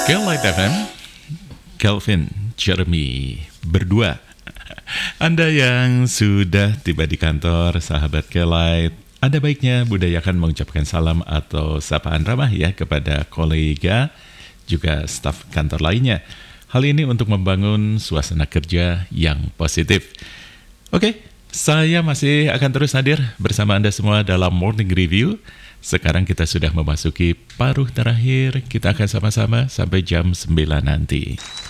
Light FM, Kelvin, Jeremy, berdua. Anda yang sudah tiba di kantor, sahabat Kelight, ada baiknya budayakan mengucapkan salam atau sapaan ramah ya kepada kolega, juga staf kantor lainnya. Hal ini untuk membangun suasana kerja yang positif. Oke, saya masih akan terus hadir bersama Anda semua dalam Morning Review. Sekarang kita sudah memasuki paruh terakhir. Kita akan sama-sama sampai jam 9 nanti.